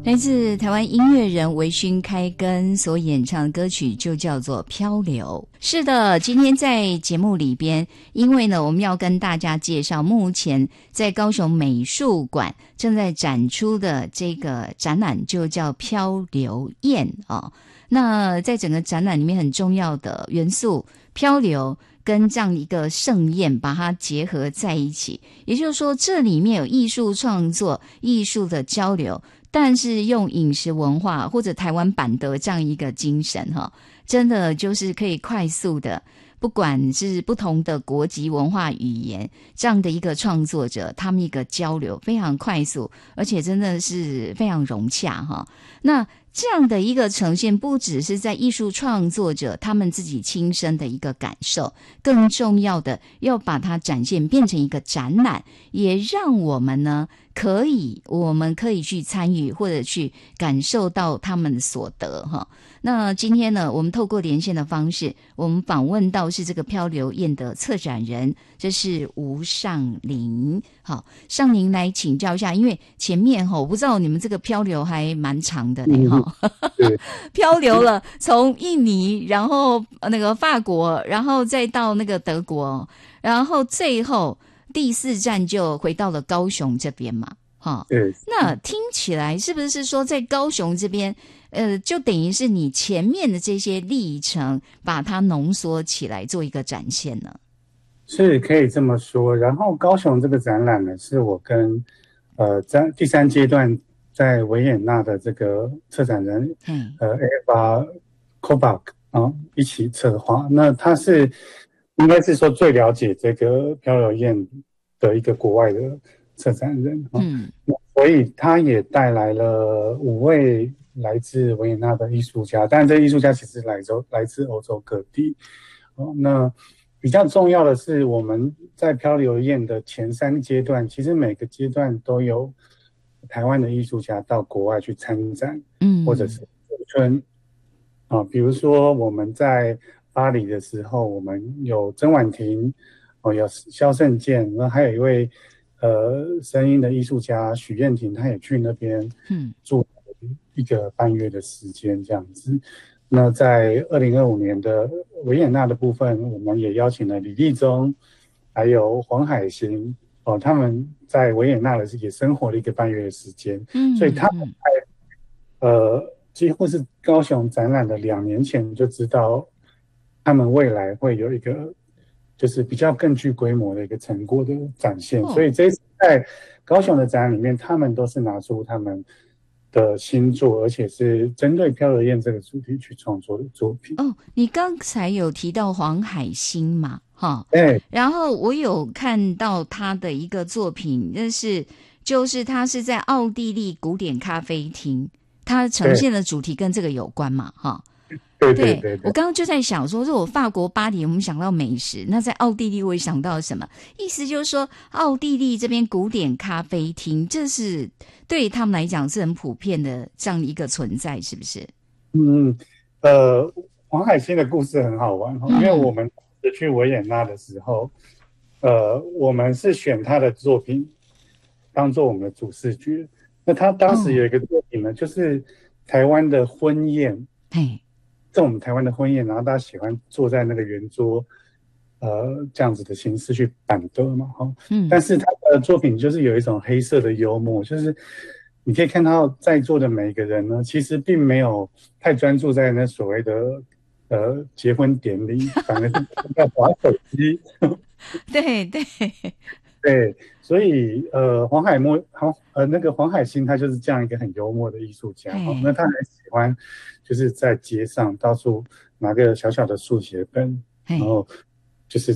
来自台湾音乐人维勋开根所演唱的歌曲就叫做《漂流》。是的，今天在节目里边，因为呢我们要跟大家介绍目前在高雄美术馆正在展出的这个展览，就叫漂流宴哦。那在整个展览里面很重要的元素漂流跟这样一个盛宴把它结合在一起，也就是说这里面有艺术创作、艺术的交流，但是用饮食文化或者台湾版的这样一个精神真的就是可以快速的，不管是不同的国籍文化语言这样的一个创作者，他们一个交流非常快速，而且真的是非常融洽那这样的一个呈现不只是在艺术创作者他们自己亲身的一个感受，更重要的要把它展现变成一个展览，也让我们呢我们可以去参与或者去感受到他们所得那今天呢我们透过连线的方式，我们访问到是这个漂流宴的策展人，这是吴尚林。好，尚林来请教一下，因为前面我不知道你们这个漂流还蛮长的漂流了从印尼，然后那个法国，然后再到那个德国，然后最后第4站就回到了高雄这边嘛那听起来是不是说在高雄这边就等于是你前面的这些历程把它浓缩起来做一个展现呢？ 是可以这么说。然后高雄这个展览呢，是我跟在第3阶段在维也纳的这个策展人Eva Kobach 一起策划。那他是应该是说最了解这个漂流宴的一个国外的策展人所以他也带来了5位来自维也纳的艺术家，但这艺术家其实来自欧洲各地那比较重要的是，我们在漂流宴的前3阶段，其实每个阶段都有台湾的艺术家到国外去参展或者是驻村比如说我们在巴黎的时候，我们有曾婉婷有萧胜健，然后还有一位声音的艺术家许燕婷，她也去那边住1个半月的时间这样子。那在2025年的维也纳的部分，我们也邀请了李立忠还有黄海星他们在维也纳的也生活了1个半月的时间所以他们在几乎是高雄展览的2年前就知道他们未来会有一个就是比较更具规模的一个成果的展现所以这一次在高雄的展览里面，他们都是拿出他们的新作，而且是针对漂流宴这个主题去创作的作品你刚才有提到黄海星嘛然后我有看到他的一个作品，就是他是在奥地利古典咖啡厅，他呈现的主题跟这个有关嘛对， 我刚刚就在想说，如果法国巴黎我们想到美食，那在奥地利我也想到什么？意思就是说，奥地利这边古典咖啡厅，这是对他们来讲是很普遍的这样一个存在，是不是？ 黄海星的故事很好玩因为我们去维也纳的时候，我们是选他的作品当做我们的主视觉。那他当时有一个作品呢，就是台湾的婚宴。在我们台湾的婚宴，然后大家喜欢坐在那个圆桌，这样子的形式去板凳嘛，但是他的作品就是有一种黑色的幽默，就是你可以看到在座的每一个人呢，其实并没有太专注在那所谓的结婚典礼，反而是在滑手机。对，所以那个黄海星他就是这样一个很幽默的艺术家那他很喜欢就是在街上到处拿个小小的速写本，然后就是